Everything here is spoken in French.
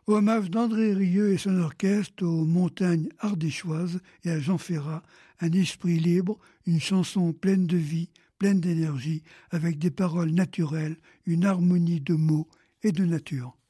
Hommage d'André Rieu et son orchestre aux montagnes ardéchoises et à Jean Ferrat, un esprit libre, une chanson pleine de vie, pleine d'énergie, avec des paroles naturelles, une harmonie de mots et de nature.